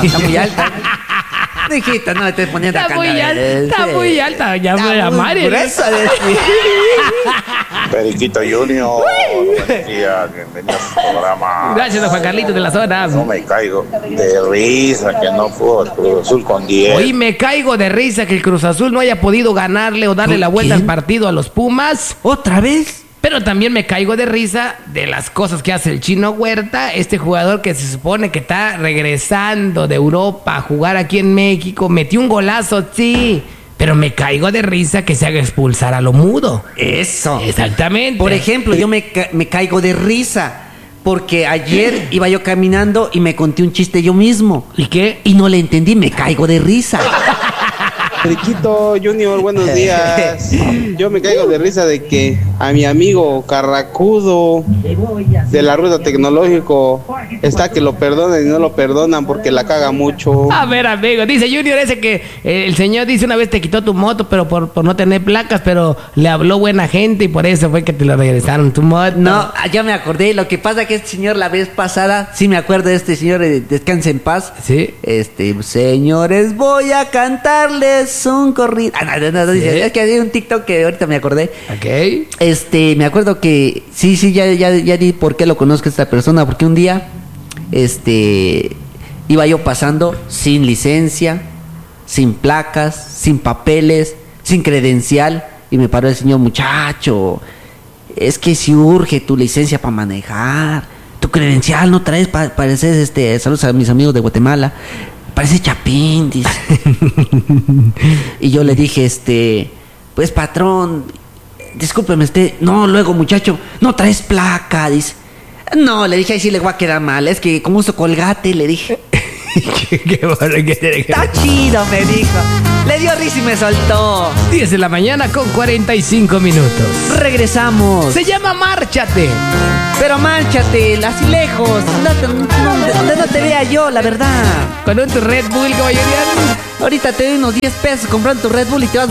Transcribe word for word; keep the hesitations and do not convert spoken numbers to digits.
está muy alta. Hijita, no me estés poniendo Está acá. muy alta, está muy alta. Ya me la madre. Gruesa de Periquito Junior, buen día, bienvenido a su programa. Gracias, don Juan Carlitos de la zona. No me caigo de risa que no pudo el Cruz Azul con diez. Hoy me caigo de risa que el Cruz Azul no haya podido ganarle o darle la vuelta al partido a los Pumas. ¿Otra vez? Pero también me caigo de risa de las cosas que hace el Chino Huerta, este jugador que se supone que está regresando de Europa a jugar aquí en México. Metió un golazo, sí, pero me caigo de risa que se haga expulsar a lo mudo. Eso. Exactamente. Por ejemplo, yo me, ca- me caigo de risa porque ayer iba yo caminando y me conté un chiste yo mismo. ¿Y qué? Y no le entendí, me caigo de risa. Periquito Junior, buenos días. Yo me caigo de risa de que a mi amigo Carracudo de la Ruta Tecnológico está que lo perdonan y no lo perdonan porque la caga mucho. A ver, amigo, dice Junior ese que eh, el señor dice una vez te quitó tu moto, pero por, por no tener placas, pero le habló buena gente y por eso fue que te lo regresaron tu moto. No, ya me acordé. Lo que pasa que este señor la vez pasada, sí me acuerdo de este señor, eh, descanse en paz. Sí. Este, señores, voy a cantarles un corrido. Ah, no, no, no, dice, Sí. es que había un TikTok que ahorita me acordé. Ok. Este, me acuerdo que sí, sí, ya, ya, ya di por qué lo conozco a esta persona, porque un día, este, iba yo pasando sin licencia, sin placas, sin papeles, sin credencial, y me paró el señor, muchacho, es que si urge tu licencia para manejar, tu credencial no traes, pa pareces, este, saludos a mis amigos de Guatemala, parece Chapín, dice. Y yo le dije, este, pues patrón, discúlpeme usted, no, luego muchacho, no traes placa, dice. No, le dije, ahí sí le voy a quedar mal, es que como uso Colgate, le dije. qué, qué bueno que tiene que Está chido, me dijo. Le dio risa y me soltó. diez de la mañana con cuarenta y cinco minutos. Regresamos. Se llama Márchate. Pero márchate, así lejos, donde no, donde no te vea yo, la verdad. Con un Red Bull, caballero. Ahorita te doy unos diez pesos comprando tu Red Bull y te vas